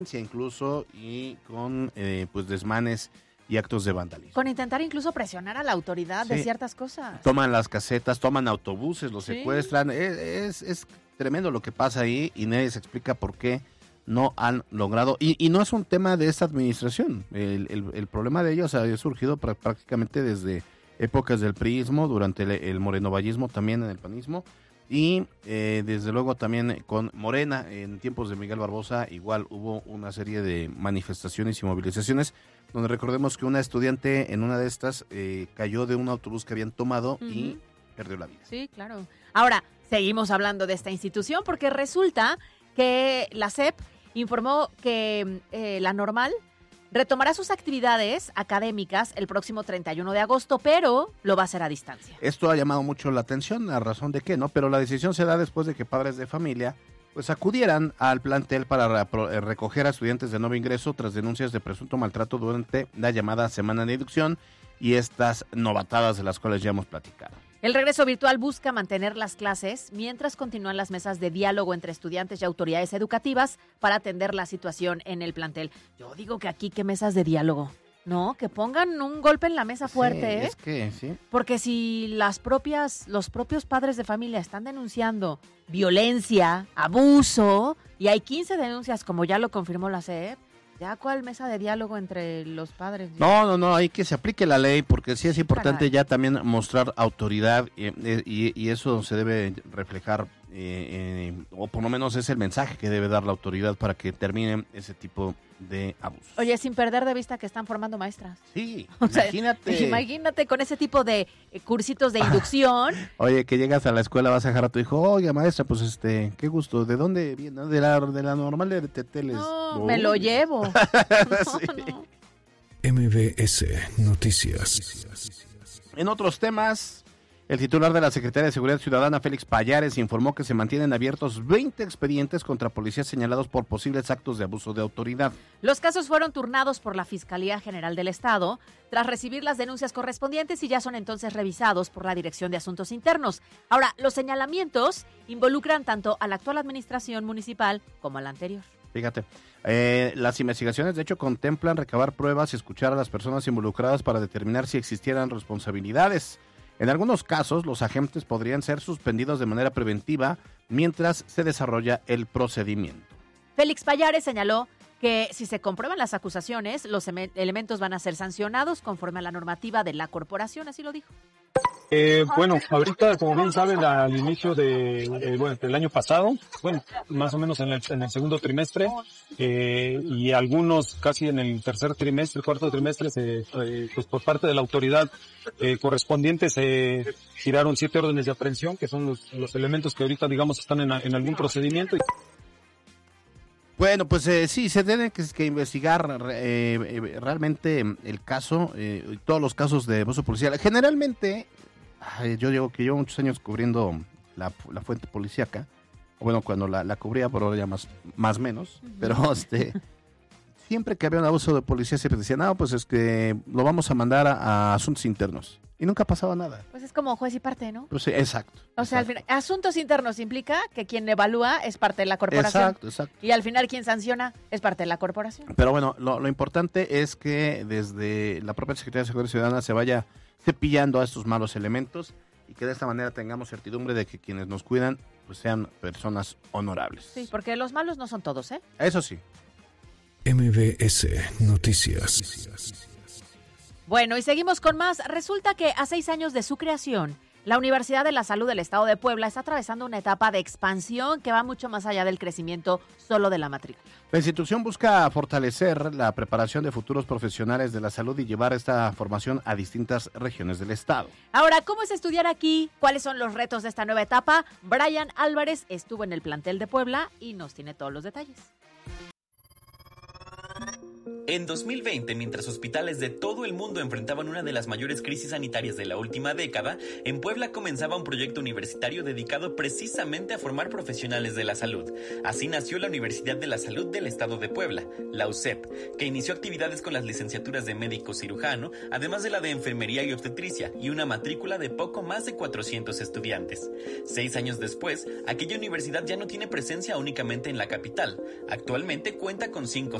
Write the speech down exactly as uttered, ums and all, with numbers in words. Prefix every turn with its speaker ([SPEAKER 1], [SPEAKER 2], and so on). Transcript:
[SPEAKER 1] incluso y con eh, pues desmanes y actos de vandalismo.
[SPEAKER 2] Con intentar incluso presionar a la autoridad sí. de ciertas cosas.
[SPEAKER 1] Toman las casetas, toman autobuses, los
[SPEAKER 2] sí.
[SPEAKER 1] secuestran. Es, es, es tremendo lo que pasa ahí y nadie se explica por qué no han logrado. Y, y no es un tema de esta administración. El, el, el problema de ellos ha surgido pr- prácticamente desde épocas del priismo, durante el, el morenovallismo, también en el panismo. Y eh, desde luego también con Morena, en tiempos de Miguel Barbosa, igual hubo una serie de manifestaciones y movilizaciones, donde recordemos que una estudiante en una de estas eh, cayó de un autobús que habían tomado uh-huh. y perdió la vida.
[SPEAKER 2] Sí, claro. Ahora, seguimos hablando de esta institución porque resulta que la S E P informó que eh, la Normal retomará sus actividades académicas el próximo treinta y uno de agosto, pero lo va a hacer a distancia.
[SPEAKER 1] Esto ha llamado mucho la atención, a razón de que no, pero la decisión se da después de que padres de familia pues acudieran al plantel para recoger a estudiantes de nuevo ingreso tras denuncias de presunto maltrato durante la llamada semana de inducción y estas novatadas de las cuales ya hemos platicado.
[SPEAKER 2] El regreso virtual busca mantener las clases mientras continúan las mesas de diálogo entre estudiantes y autoridades educativas para atender la situación en el plantel. Yo digo que aquí, ¿qué mesas de diálogo? No, que pongan un golpe en la mesa fuerte,
[SPEAKER 1] sí,
[SPEAKER 2] ¿eh?
[SPEAKER 1] Es que, sí.
[SPEAKER 2] Porque si las propias, los propios padres de familia están denunciando violencia, abuso, y hay quince denuncias, como ya lo confirmó la S E P, ¿ya cuál mesa de diálogo entre los padres?
[SPEAKER 1] No, no, no, hay que se aplique la ley, porque sí es importante Caray. ya también mostrar autoridad, eh, y, y eso se debe reflejar, eh, eh, o por lo menos es el mensaje que debe dar la autoridad para que termine ese tipo de abusos.
[SPEAKER 2] Oye, sin perder de vista que están formando maestras.
[SPEAKER 1] Sí,
[SPEAKER 2] o
[SPEAKER 1] imagínate.
[SPEAKER 2] Sea, imagínate con ese tipo de eh, cursitos de inducción.
[SPEAKER 1] Oye, que llegas a la escuela, vas a dejar a tu hijo, oye, maestra, pues este, qué gusto, ¿de dónde viene? De la, de la Normal de Teteles.
[SPEAKER 2] No,
[SPEAKER 1] oh.
[SPEAKER 2] me lo llevo. no,
[SPEAKER 1] sí.
[SPEAKER 2] no.
[SPEAKER 3] M B S Noticias.
[SPEAKER 1] En otros temas, el titular de la Secretaría de Seguridad Ciudadana, Félix Pallares, informó que se mantienen abiertos veinte expedientes contra policías señalados por posibles actos de abuso de autoridad.
[SPEAKER 2] Los casos fueron turnados por la Fiscalía General del Estado tras recibir las denuncias correspondientes y ya son entonces revisados por la Dirección de Asuntos Internos. Ahora, los señalamientos involucran tanto a la actual administración municipal como a la anterior.
[SPEAKER 1] Fíjate, eh, las investigaciones de hecho contemplan recabar pruebas y escuchar a las personas involucradas para determinar si existieran responsabilidades. En algunos casos, los agentes podrían ser suspendidos de manera preventiva mientras se desarrolla el procedimiento.
[SPEAKER 2] Félix Pallares señaló que si se comprueban las acusaciones, los elementos van a ser sancionados conforme a la normativa de la corporación, así lo dijo.
[SPEAKER 4] Eh, bueno, ahorita, como bien saben, al inicio de, eh, bueno, del año pasado, bueno, más o menos en el, en el segundo trimestre, eh, y algunos casi en el tercer trimestre, el cuarto trimestre, se, eh, pues por parte de la autoridad eh, correspondiente se giraron siete órdenes de aprehensión, que son los, los elementos que ahorita, digamos, están en, en algún procedimiento.
[SPEAKER 1] Bueno, pues eh, sí, se tiene que, que investigar eh, eh, realmente el caso, eh, todos los casos de abuso policial. Generalmente, ay, yo digo que llevo muchos años cubriendo la, la fuente policíaca, bueno, cuando la, la cubría, por ahora ya más, más menos, uh-huh. pero este, siempre que había un abuso de policía siempre decían, no, pues es que lo vamos a mandar a, a asuntos internos. Y nunca pasaba nada.
[SPEAKER 2] Pues es como juez y parte, ¿no?
[SPEAKER 1] Pues sí, exacto.
[SPEAKER 2] O sea,
[SPEAKER 1] exacto.
[SPEAKER 2] al final, asuntos internos implica que quien evalúa es parte de la corporación.
[SPEAKER 1] Exacto, exacto.
[SPEAKER 2] Y al final quien sanciona es parte de la corporación.
[SPEAKER 1] Pero bueno, lo, lo importante es que desde la propia Secretaría de Seguridad Ciudadana se vaya cepillando a estos malos elementos y que de esta manera tengamos certidumbre de que quienes nos cuidan pues sean personas honorables.
[SPEAKER 2] Sí, porque los malos no son todos, ¿eh?
[SPEAKER 1] Eso sí.
[SPEAKER 3] M B S Noticias.
[SPEAKER 2] Bueno, y seguimos con más. Resulta que a seis años de su creación, la Universidad de la Salud del Estado de Puebla está atravesando una etapa de expansión que va mucho más allá del crecimiento solo de la matrícula.
[SPEAKER 1] La institución busca fortalecer la preparación de futuros profesionales de la salud y llevar esta formación a distintas regiones del estado.
[SPEAKER 2] Ahora, ¿cómo es estudiar aquí? ¿Cuáles son los retos de esta nueva etapa? Brian Álvarez estuvo en el plantel de Puebla y nos tiene todos los detalles.
[SPEAKER 5] En dos mil veinte, mientras hospitales de todo el mundo enfrentaban una de las mayores crisis sanitarias de la última década, en Puebla comenzaba un proyecto universitario dedicado precisamente a formar profesionales de la salud. Así nació la Universidad de la Salud del Estado de Puebla, la U C E P, que inició actividades con las licenciaturas de médico cirujano, además de la de enfermería y obstetricia, y una matrícula de poco más de cuatrocientos estudiantes. Seis años después, aquella universidad ya no tiene presencia únicamente en la capital. Actualmente cuenta con cinco